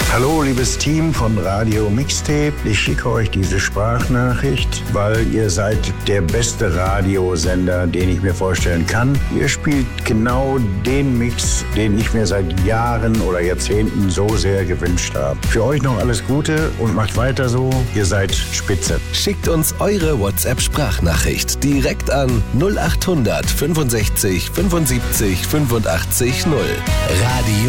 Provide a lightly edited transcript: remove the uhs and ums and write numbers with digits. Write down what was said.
Hallo, liebes Team von Radio Mixtape. Ich schicke euch diese Sprachnachricht, weil ihr seid der beste Radiosender, den ich mir vorstellen kann. Ihr spielt genau den Mix, den ich mir seit Jahren oder Jahrzehnten so sehr gewünscht habe. Für euch noch alles Gute und macht weiter so. Ihr seid spitze. Schickt uns eure WhatsApp-Sprachnachricht direkt an 0800 65 75 85 0. Radio